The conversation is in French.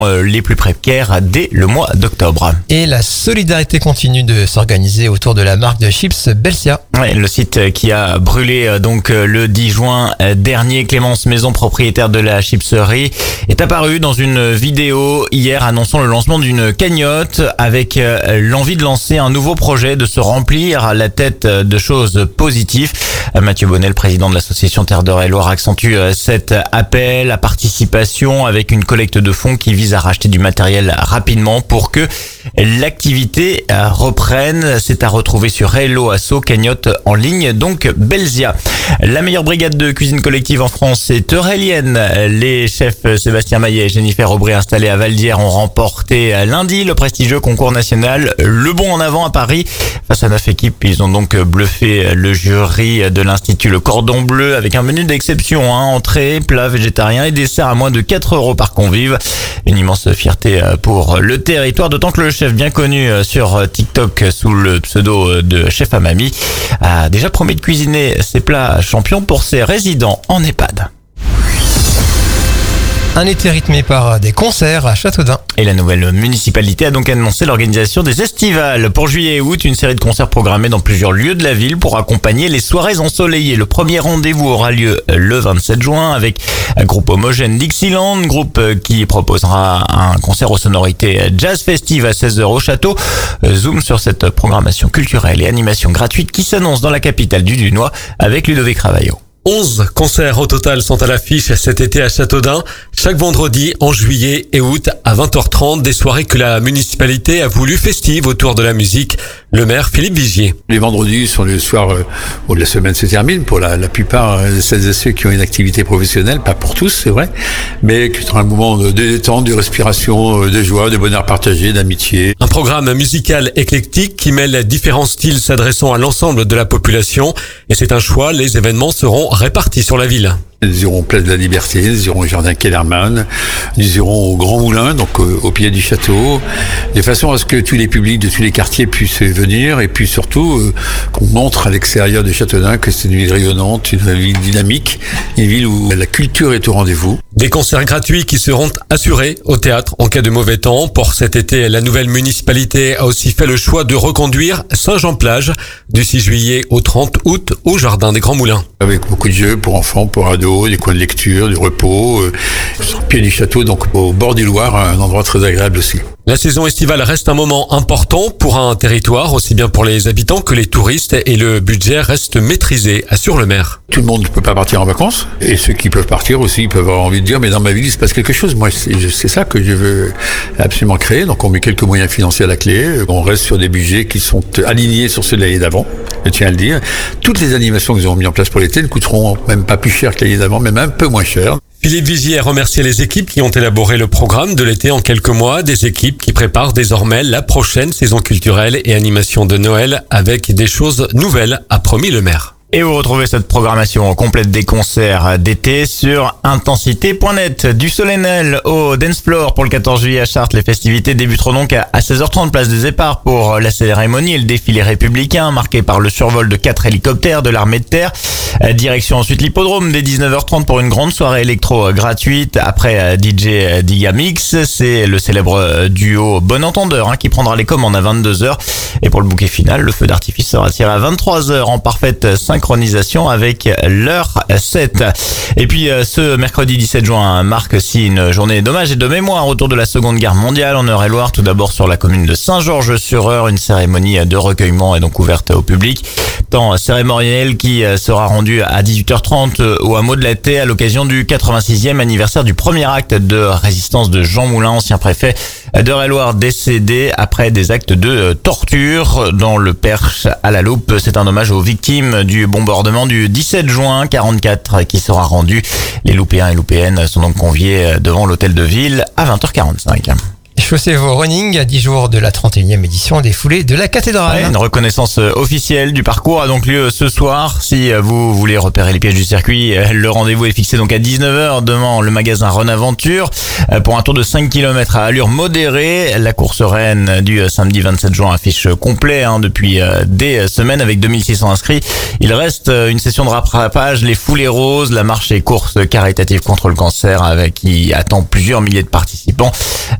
les plus précaires dès le mois d'octobre. Et la solidarité continue de s'organiser autour de la marque de chips Belsia. Ouais, le site qui a brûlé donc le 10 juin dernier, Clémence Maison, propriétaire de la chipserie, est apparue dans une vidéo hier annonçant le lancement d'une cagnotte avec l'envie de lancer un nouveau projet, de se remplir la tête de choses positives. Mathieu Bonnet, le président de l'association Terre d'Eure-et-Loire, accentue cet appel à participation avec une collecte de fonds qui vise à racheter du matériel rapidement pour que l'activité reprenne. C'est à retrouver sur Hello Asso, cagnotte en ligne, donc Belsia. La meilleure brigade de cuisine collective en France est eurélienne. Les chefs Sébastien Maillet et Jennifer Aubry, installés à Valdière, ont remporté lundi le prestigieux concours national Le Bon en Avant à Paris. Face à 9 équipes, ils ont donc bluffé le jury de l'Institut Le Cordon Bleu avec un menu d'exception, entrée, plat végétarien et dessert à moins de 4 € par convive. Une immense fierté pour le territoire, d'autant que le chef bien connu sur TikTok sous le pseudo de Chef à Mamie a déjà promis de cuisiner ses plats champions pour ses résidents en EHPAD. Un été rythmé par des concerts à Châteaudun. Et la nouvelle municipalité a donc annoncé l'organisation des estivales. Pour juillet et août, une série de concerts programmés dans plusieurs lieux de la ville pour accompagner les soirées ensoleillées. Le premier rendez-vous aura lieu le 27 juin avec un groupe homogène Dixieland, groupe qui proposera un concert aux sonorités jazz festive à 16h au château. Zoom sur cette programmation culturelle et animation gratuite qui s'annonce dans la capitale du Dunois avec Ludovic Ravaillot. 11 concerts au total sont à l'affiche cet été à Châteaudun. Chaque vendredi en juillet et août à 20h30, des soirées que la municipalité a voulu festives autour de la musique. Le maire Philippe Vigier. Les vendredis sont les soirs où la semaine se termine pour la plupart de celles et ceux qui ont une activité professionnelle, pas pour tous c'est vrai, mais qui sont un moment de détente, de respiration, de joie, de bonheur partagé, d'amitié. Un programme musical éclectique qui mêle différents styles s'adressant à l'ensemble de la population, et c'est un choix, les événements seront répartis sur la ville. Nous irons Place de la Liberté, nous irons au Jardin Kellermann, nous irons au Grand Moulin, donc au pied du château, de façon à ce que tous les publics de tous les quartiers puissent venir, et puis surtout qu'on montre à l'extérieur de Châteaudun que c'est une ville rayonnante, une ville dynamique, une ville où la culture est au rendez-vous. Des concerts gratuits qui seront assurés au théâtre en cas de mauvais temps. Pour cet été, la nouvelle municipalité a aussi fait le choix de reconduire Saint-Jean-Plage du 6 juillet au 30 août au Jardin des Grands Moulins. Avec beaucoup de jeux pour enfants, pour ados, des coins de lecture, du repos, sur le pied du château, donc au bord du Loire, un endroit très agréable aussi. La saison estivale reste un moment important pour un territoire, aussi bien pour les habitants que les touristes, et le budget reste maîtrisé, assure le maire. Tout le monde ne peut pas partir en vacances, et ceux qui peuvent partir aussi, ils peuvent avoir envie de dire, mais dans ma ville, il se passe quelque chose. Moi, c'est ça que je veux absolument créer. Donc, on met quelques moyens financiers à la clé. On reste sur des budgets qui sont alignés sur ceux de l'année d'avant. Je tiens à le dire. Toutes les animations que nous avons mis en place pour l'été ne coûteront même pas plus cher que l'année d'avant, même un peu moins cher. Philippe Vigier a remercié les équipes qui ont élaboré le programme de l'été en quelques mois, des équipes qui préparent désormais la prochaine saison culturelle et animation de Noël avec des choses nouvelles, a promis le maire. Et vous retrouvez cette programmation complète des concerts d'été sur intensité.net. Du solennel au dance floor pour le 14 juillet à Chartres. Les festivités débuteront donc à 16h30 place des Éparts pour la cérémonie et le défilé républicain marqué par le survol de 4 hélicoptères de l'armée de terre. Direction ensuite l'hippodrome dès 19h30 pour une grande soirée électro gratuite. Après DJ Digamix, c'est le célèbre duo Bon Entendeur qui prendra les commandes à 22h. Et pour le bouquet final, le feu d'artifice sera tiré à 23h en parfaite synchronisation avec l'heure 7. Et puis ce mercredi 17 juin marque aussi une journée d'hommage et de mémoire autour de la Seconde Guerre mondiale en Eure-et-Loire. Tout d'abord sur la commune de Saint-Georges-sur-Eure, une cérémonie de recueillement est donc ouverte au public. Temps cérémoniel qui sera rendu à 18h30 au hameau de la Thé à l'occasion du 86e anniversaire du premier acte de résistance de Jean Moulin, ancien préfet d'Eure-et-Loire, décédé après des actes de torture dans le Perche à la Loupe. C'est un hommage aux victimes du bombardement du 17 juin 44 qui sera rendu. Les Loupéens et Loupéennes sont donc conviés devant l'hôtel de ville à 20h45. Chaussez vos running à 10 jours de la 31e édition des foulées de la cathédrale. Ouais, une reconnaissance officielle du parcours a donc lieu ce soir. Si vous voulez repérer les pièges du circuit, le rendez-vous est fixé donc à 19h devant le magasin Run Aventure pour un tour de 5 km à allure modérée. La course reine du samedi 27 juin affiche complet depuis des semaines avec 2600 inscrits. Il reste une session de rattrapage, les foulées roses, la marche et course caritative contre le cancer qui attend plusieurs milliers de participants.